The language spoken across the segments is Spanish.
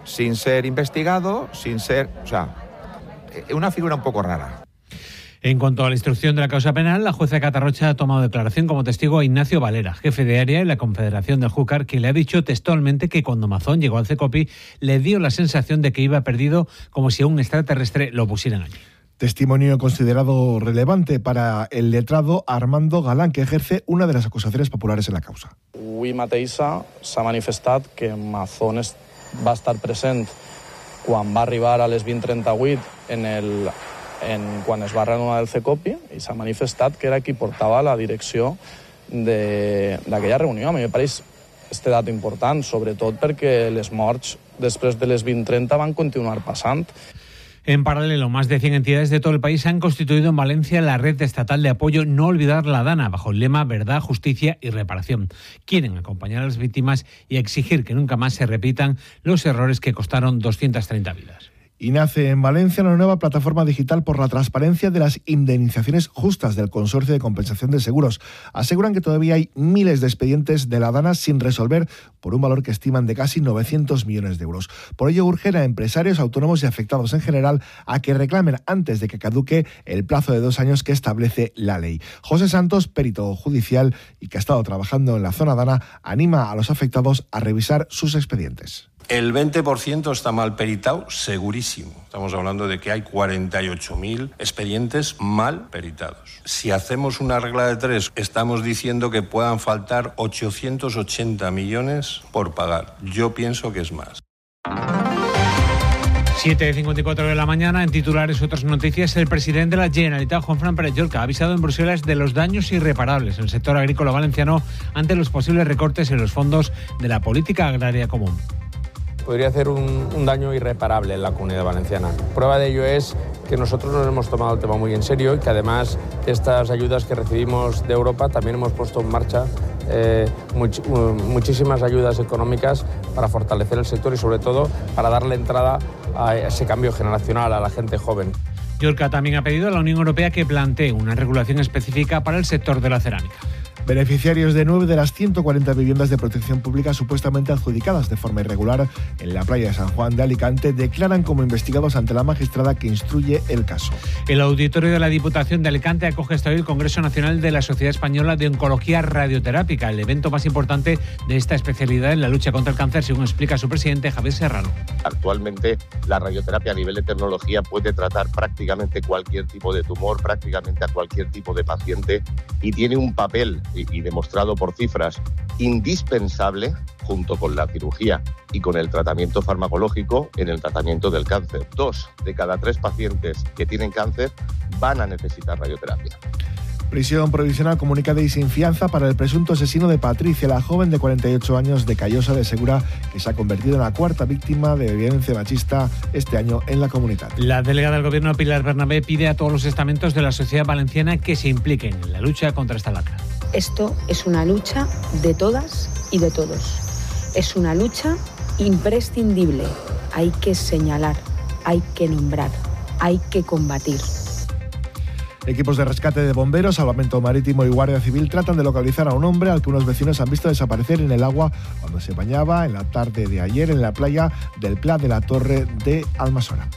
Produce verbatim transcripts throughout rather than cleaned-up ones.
sin ser investigado, sin ser... O sea, una figura un poco rara. En cuanto a la instrucción de la causa penal, la jueza de Catarrocha ha tomado declaración como testigo a Ignacio Valera, jefe de área en la Confederación del Júcar, que le ha dicho textualmente que cuando Mazón llegó al CECOPI le dio la sensación de que iba perdido, como si a un extraterrestre lo pusieran allí. Testimonio considerado relevante para el letrado Armando Galán, que ejerce una de las acusaciones populares en la causa. Avui mateixa s'ha manifestat que Mazón va estar present quan va arribar a les vint trenta-vuit en el, en, quan es va renovar el CECOPI, i s'ha manifestat que era qui portava la direcció d'aquella reunió. A mi me pareix este dato important, sobretot perquè les morts després de les vint trenta van continuar passant. En paralelo, más de cien entidades de todo el país han constituido en Valencia la red estatal de apoyo No Olvidar la Dana, bajo el lema Verdad, Justicia y Reparación. Quieren acompañar a las víctimas y exigir que nunca más se repitan los errores que costaron doscientas treinta vidas. Y nace en Valencia una nueva plataforma digital por la transparencia de las indemnizaciones justas del Consorcio de Compensación de Seguros. Aseguran que todavía hay miles de expedientes de la Dana sin resolver por un valor que estiman de casi novecientos millones de euros. Por ello urgen a empresarios, autónomos y afectados en general a que reclamen antes de que caduque el plazo de dos años que establece la ley. José Santos, perito judicial y que ha estado trabajando en la zona Dana, anima a los afectados a revisar sus expedientes. El veinte por ciento está mal peritado, segurísimo. Estamos hablando de que hay cuarenta y ocho mil expedientes mal peritados. Si hacemos una regla de tres, estamos diciendo que puedan faltar ochocientos ochenta millones por pagar. Yo pienso que es más. siete cincuenta y cuatro de la mañana, en titulares otras noticias, el presidente de la Generalitat, Juanfran Pérez Llorca, ha avisado en Bruselas de los daños irreparables en el sector agrícola valenciano ante los posibles recortes en los fondos de la política agraria común. Podría hacer un, un daño irreparable en la Comunidad Valenciana. Prueba de ello es que nosotros nos hemos tomado el tema muy en serio y que además estas ayudas que recibimos de Europa también hemos puesto en marcha eh, much, muchísimas ayudas económicas para fortalecer el sector y sobre todo para darle entrada a ese cambio generacional a la gente joven. Llorca también ha pedido a la Unión Europea que plantee una regulación específica para el sector de la cerámica. Beneficiarios de nueve de las ciento cuarenta viviendas de protección pública supuestamente adjudicadas de forma irregular en la playa de San Juan de Alicante declaran como investigados ante la magistrada que instruye el caso. El auditorio de la Diputación de Alicante acoge hasta hoy el Congreso Nacional de la Sociedad Española de Oncología Radioterápica, el evento más importante de esta especialidad en la lucha contra el cáncer, según explica su presidente Javier Serrano. Actualmente la radioterapia a nivel de tecnología puede tratar prácticamente cualquier tipo de tumor, prácticamente a cualquier tipo de paciente y tiene un papel y demostrado por cifras indispensable junto con la cirugía y con el tratamiento farmacológico en el tratamiento del cáncer. Dos de cada tres pacientes que tienen cáncer van a necesitar radioterapia. Prisión provisional comunicada y sin fianza para el presunto asesino de Patricia, la joven de cuarenta y ocho años de Callosa de Segura, que se ha convertido en la cuarta víctima de violencia machista este año en la comunidad. La delegada del Gobierno, Pilar Bernabé, pide a todos los estamentos de la sociedad valenciana que se impliquen en la lucha contra esta lacra. Esto es una lucha de todas y de todos. Es una lucha imprescindible. Hay que señalar, hay que nombrar, hay que combatir. Equipos de rescate de bomberos, salvamento marítimo y guardia civil tratan de localizar a un hombre al que unos vecinos han visto desaparecer en el agua cuando se bañaba en la tarde de ayer en la playa del Pla de la Torre de Almasora.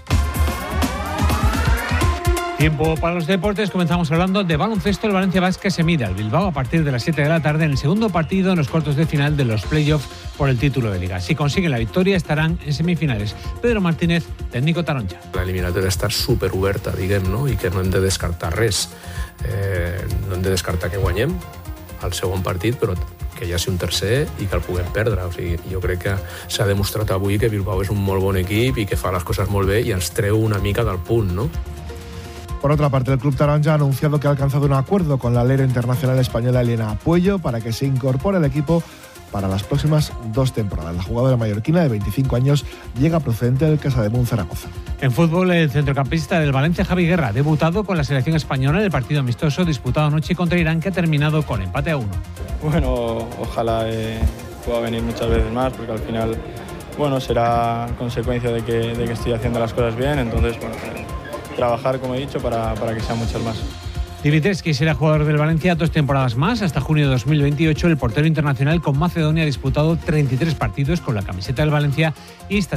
Tiempo para los deportes. Comenzamos hablando de baloncesto. El Valencia Basket se mide al Bilbao a partir de las siete de la tarde en el segundo partido en los cuartos de final de los playoffs por el título de Liga. Si consiguen la victoria estarán en semifinales. Pedro Martínez, técnico taronja. La eliminatòria està superoberta, diguem, no? I que no hem de descartar res. Eh, no hem de descartar que guanyem el segon partit, però que hi hagi un tercer i que el puguem perdre. O sigui, jo crec que s'ha demostrat avui que Bilbao és un molt bon equip i que fa les coses molt bé i ens treu una mica del punt, no? Por otra parte, el club taronja ha anunciado que ha alcanzado un acuerdo con la alero internacional española Elena Puello para que se incorpore al equipo para las próximas dos temporadas. La jugadora mallorquina de veinticinco años llega procedente del Casademón Zaragoza. En fútbol, el centrocampista del Valencia, Javi Guerra, ha debutado con la selección española en el partido amistoso disputado anoche contra Irán, que ha terminado con empate a uno. Bueno, ojalá eh, pueda venir muchas veces más, porque al final, bueno, será consecuencia de que, de que estoy haciendo las cosas bien, entonces, bueno, trabajar, como he dicho, para, para que sean muchas más. Dimitrescu será jugador del Valencia dos temporadas más. Hasta junio de dos mil veintiocho, el portero internacional con Macedonia ha disputado treinta y tres partidos con la camiseta del Valencia y está